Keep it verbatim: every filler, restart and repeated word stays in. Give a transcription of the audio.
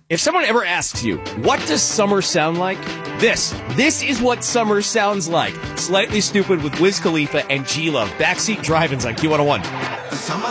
If someone ever asks you, what does summer sound like? This. This is what summer sounds like. Slightly Stupid with Wiz Khalifa and G-Love. Backseat Drive-Ins on Q one oh one.